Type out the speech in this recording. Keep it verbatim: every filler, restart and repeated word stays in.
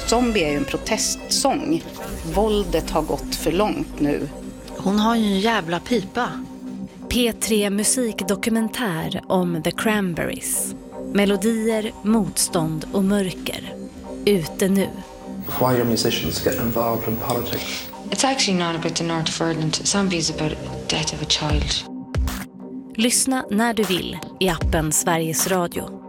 Zombie är ju en protestsång. Våldet har gått för långt nu. Hon har ju en jävla pipa. P tre musikdokumentär om The Cranberries. Melodier, motstånd och mörker. Ute nu. Why are musicians getting involved in politics? It's actually not about the North of Ireland. Zombie is about the death of a child. Lyssna när du vill i appen Sveriges Radio.